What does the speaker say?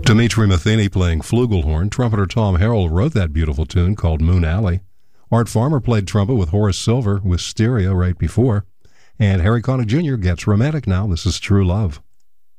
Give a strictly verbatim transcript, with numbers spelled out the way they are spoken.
Dimitri Matheny playing flugelhorn. Trumpeter Tom Harrell wrote that beautiful tune called Moon Alley. Art Farmer played trumpet with Horace Silver with Stereo right before. And Harry Connick Junior gets romantic now. This is True Love.